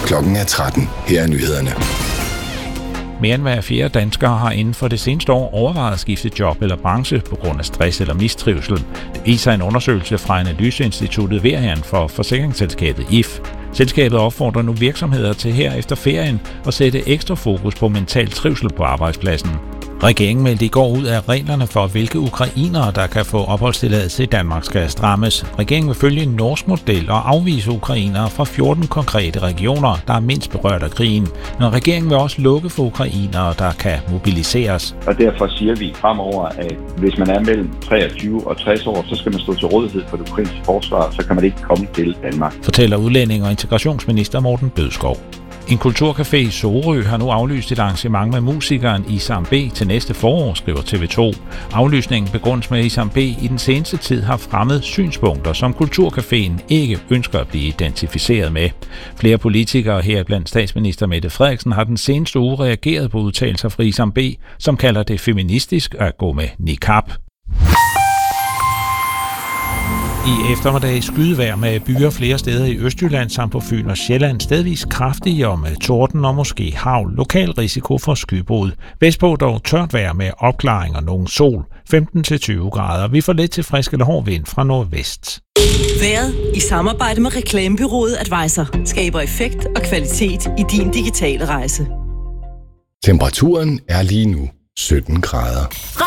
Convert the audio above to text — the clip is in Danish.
Klokken er 13. Her er nyhederne. Mere end hver fjerde dansker har inden for det seneste år overvejet at skifte job eller branche på grund af stress eller mistrivsel. Det viser en undersøgelse fra analyseinstituttet Verian for forsikringsselskabet If. Selskabet opfordrer nu virksomheder til her efter ferien at sætte ekstra fokus på mental trivsel på arbejdspladsen. Regeringen meldte i går ud af reglerne for, hvilke ukrainere, der kan få opholdstilladelse i Danmark, skal strammes. Regeringen vil følge en norsk model og afvise ukrainere fra 14 konkrete regioner, der er mindst berørt af krigen. Men regeringen vil også lukke for ukrainere, der kan mobiliseres. Og derfor siger vi fremover, at hvis man er mellem 23 og 60 år, så skal man stå til rådighed for det ukrainske forsvar, så kan man ikke komme til Danmark. Fortæller udlænding- og integrationsminister Morten Bødskov. En kulturcafé i Sorø har nu aflyst et arrangement med musikeren Isam B til næste forår, skriver TV2. Aflysningen begrundes med, at Isam B i den seneste tid har fremmet synspunkter, som kulturcaféen ikke ønsker at blive identificeret med. Flere politikere, heriblandt statsminister Mette Frederiksen, har den seneste uge reageret på udtalelser fra Isam B, som kalder det feministisk at gå med niqab. I eftermiddag skydevejr med byer flere steder i Østjylland samt på Fyn og Sjælland, stedvis kraftigere med torden og måske hagl. Lokal risiko for skybrud. Vestpå dog tørt vejr med opklaring og nogen sol. 15-20 grader. Vi får let til frisk eller hård vind fra nordvest. Vejret i samarbejde med reklamebureauet Advisor skaber effekt og kvalitet i din digitale rejse. Temperaturen er lige nu 17 grader.